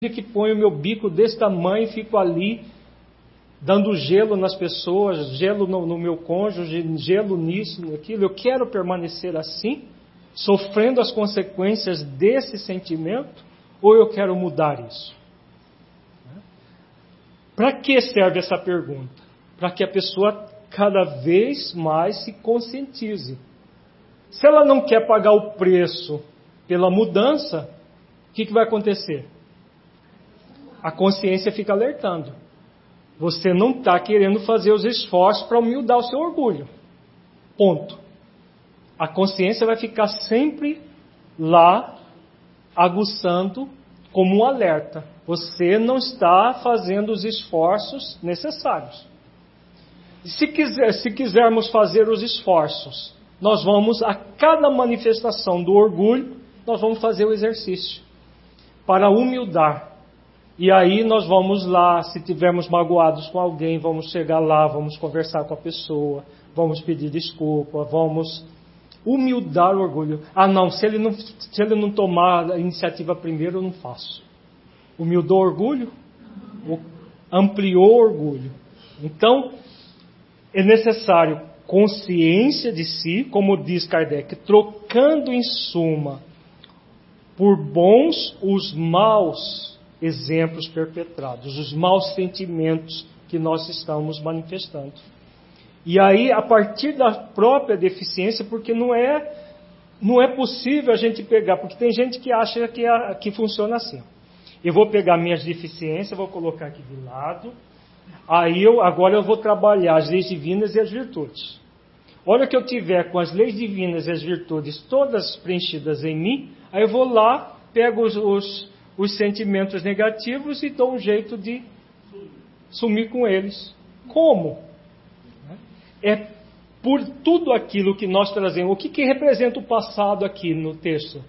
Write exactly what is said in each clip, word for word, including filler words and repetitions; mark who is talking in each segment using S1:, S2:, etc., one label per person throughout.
S1: que ponho o meu bico desse tamanho e fico ali dando gelo nas pessoas, gelo no, no meu cônjuge, gelo nisso, naquilo. Eu quero permanecer assim, sofrendo as consequências desse sentimento, ou eu quero mudar isso? Para que serve essa pergunta? Para que a pessoa cada vez mais se conscientize. Se ela não quer pagar o preço pela mudança, o que, que vai acontecer? A consciência fica alertando. Você não está querendo fazer os esforços para humildar o seu orgulho. Ponto. A consciência vai ficar sempre lá, aguçando como um alerta. Você não está fazendo os esforços necessários. Se, quiser, se quisermos fazer os esforços, nós vamos, a cada manifestação do orgulho, nós vamos fazer o exercício para humildar. E aí nós vamos lá, se tivermos magoados com alguém, vamos chegar lá, vamos conversar com a pessoa, vamos pedir desculpa, vamos humildar o orgulho. Ah não, se ele não, se ele não tomar a iniciativa primeiro, eu não faço. Humildou o orgulho? Ampliou o orgulho. Então, é necessário consciência de si, como diz Kardec, trocando em suma por bons os maus exemplos perpetrados, os maus sentimentos que nós estamos manifestando. E aí, a partir da própria deficiência, porque não é, não é possível a gente pegar, porque tem gente que acha que, a, que funciona assim. Eu vou pegar minhas deficiências, vou colocar aqui de lado, aí eu, agora eu vou trabalhar as leis divinas e as virtudes. Olha que eu tiver com as leis divinas e as virtudes todas preenchidas em mim, aí eu vou lá, pego os, os os sentimentos negativos e dou um jeito de sumir com eles. Como? É por tudo aquilo que nós trazemos. O que, que representa o passado aqui no texto?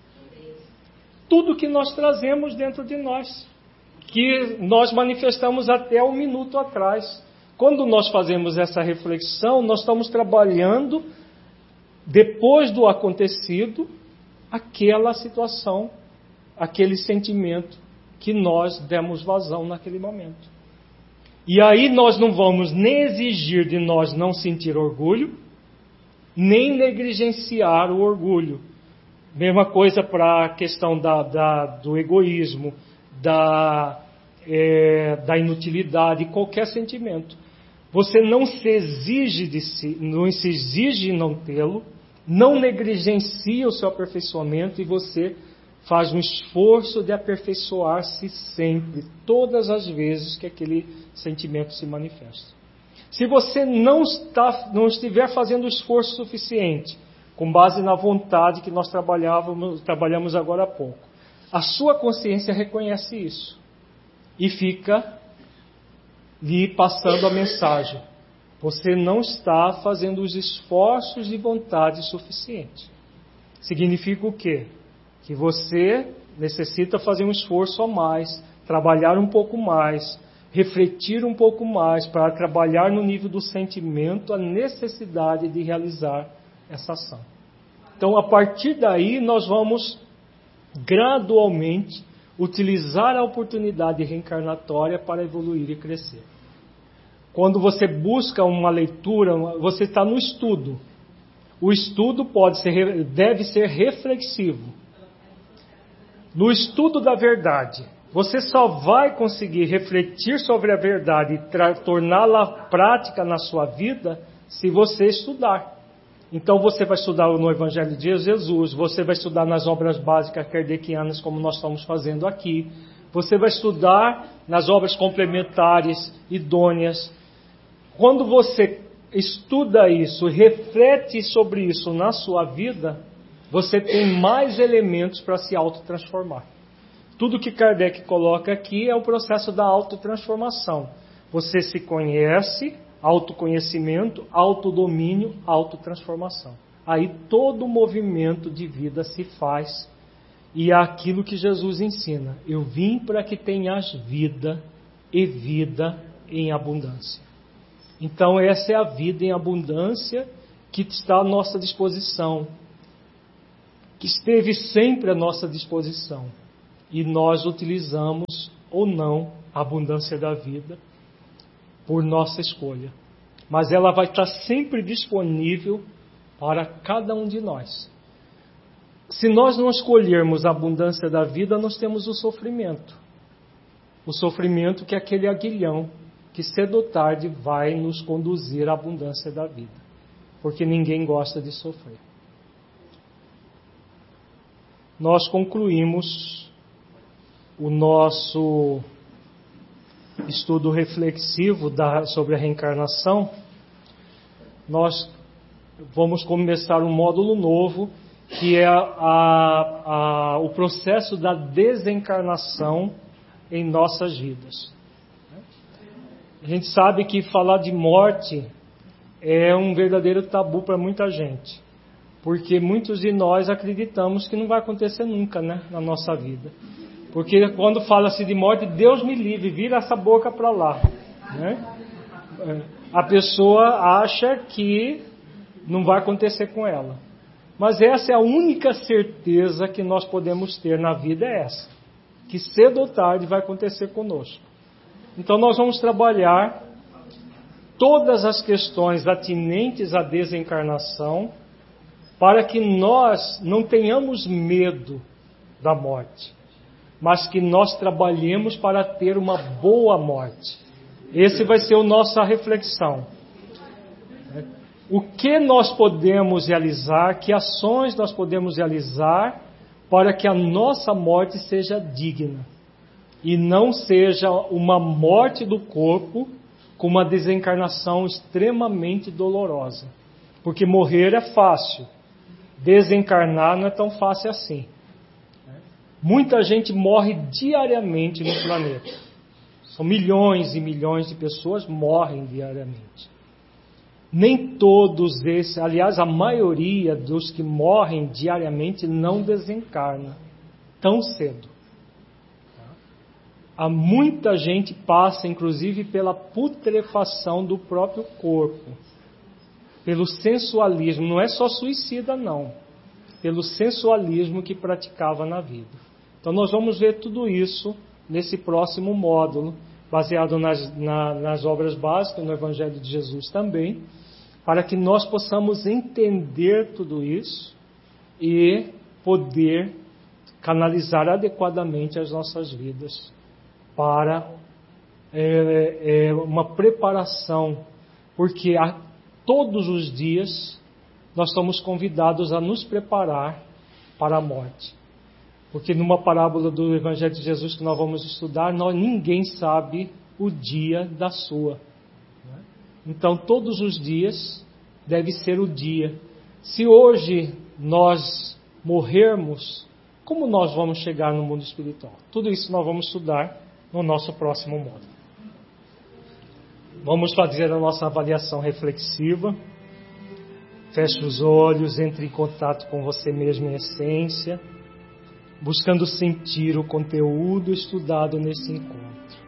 S1: Tudo que nós trazemos dentro de nós, que nós manifestamos até um minuto atrás. Quando nós fazemos essa reflexão, nós estamos trabalhando, depois do acontecido, aquela situação, aquele sentimento que nós demos vazão naquele momento. E aí nós não vamos nem exigir de nós não sentir orgulho, nem negligenciar o orgulho. Mesma coisa para a questão da, da, do egoísmo, da, é, da inutilidade, qualquer sentimento. Você não se exige de si, não se exige não tê-lo, não negligencia o seu aperfeiçoamento e você faz um esforço de aperfeiçoar-se sempre, todas as vezes que aquele sentimento se manifesta. Se você não, está, não estiver fazendo o esforço suficiente, com base na vontade que nós trabalhávamos, trabalhamos agora há pouco, a sua consciência reconhece isso e fica lhe passando a mensagem. Você não está fazendo os esforços de vontade suficientes. Significa o quê? Que você necessita fazer um esforço a mais, trabalhar um pouco mais, refletir um pouco mais, para trabalhar no nível do sentimento a necessidade de realizar essa ação. Então, a partir daí, nós vamos gradualmente utilizar a oportunidade reencarnatória para evoluir e crescer. Quando você busca uma leitura, você está no estudo. O estudo pode ser, deve ser reflexivo. No estudo da verdade, você só vai conseguir refletir sobre a verdade e torná-la prática na sua vida se você estudar. Então você vai estudar no Evangelho de Jesus, você vai estudar nas obras básicas kardecianas, como nós estamos fazendo aqui, você vai estudar nas obras complementares, idôneas. Quando você estuda isso, reflete sobre isso na sua vida, você tem mais elementos para se autotransformar. Tudo que Kardec coloca aqui é o processo da autotransformação. Você se conhece, autoconhecimento, autodomínio, autotransformação. Aí todo o movimento de vida se faz e é aquilo que Jesus ensina. Eu vim para que tenhas vida e vida em abundância. Então essa é a vida em abundância que está à nossa disposição, que esteve sempre à nossa disposição. e nós utilizamos ou não a abundância da vida por nossa escolha. Mas ela vai estar sempre disponível para cada um de nós. Se nós não escolhermos a abundância da vida, nós temos o sofrimento. O sofrimento que é aquele aguilhão que cedo ou tarde vai nos conduzir à abundância da vida. Porque ninguém gosta de sofrer. Nós concluímos o nosso estudo reflexivo da, sobre a reencarnação. Nós vamos começar um módulo novo, que é a, a, o processo da desencarnação em nossas vidas. A gente sabe que falar de morte é um verdadeiro tabu para muita gente, porque muitos de nós acreditamos que não vai acontecer nunca, né, na nossa vida. Porque quando fala-se de morte, Deus me livre, vira essa boca para lá, né? A pessoa acha que não vai acontecer com ela. Mas essa é a única certeza que nós podemos ter na vida, é essa. Que cedo ou tarde vai acontecer conosco. Então nós vamos trabalhar todas as questões atinentes à desencarnação para que nós não tenhamos medo da morte, mas que nós trabalhemos para ter uma boa morte. Esse vai ser a nossa reflexão. O que nós podemos realizar, que ações nós podemos realizar para que a nossa morte seja digna e não seja uma morte do corpo com uma desencarnação extremamente dolorosa. Porque morrer é fácil, desencarnar não é tão fácil assim. Muita gente morre diariamente no planeta. São milhões e milhões de pessoas que morrem diariamente. Nem todos esses, aliás, a maioria dos que morrem diariamente não desencarna tão cedo. Há muita gente que passa, inclusive, pela putrefação do próprio corpo, pelo sensualismo. Não é só suicida, não. Pelo sensualismo que praticava na vida. Então nós vamos ver tudo isso nesse próximo módulo, baseado nas, na, nas obras básicas, no Evangelho de Jesus também, para que nós possamos entender tudo isso e poder canalizar adequadamente as nossas vidas para é, é, uma preparação, porque a, todos os dias nós somos convidados a nos preparar para a morte. Porque numa parábola do Evangelho de Jesus que nós vamos estudar, nós, ninguém sabe o dia da sua. Então todos os dias deve ser o dia. Se hoje nós morrermos, como nós vamos chegar no mundo espiritual? Tudo isso nós vamos estudar no nosso próximo módulo. Vamos fazer a nossa avaliação reflexiva. Feche os olhos, entre em contato com você mesmo em essência, buscando sentir o conteúdo estudado nesse encontro.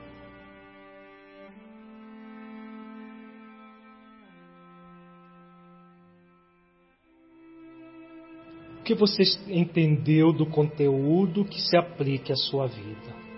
S1: O que você entendeu do conteúdo que se aplique à sua vida?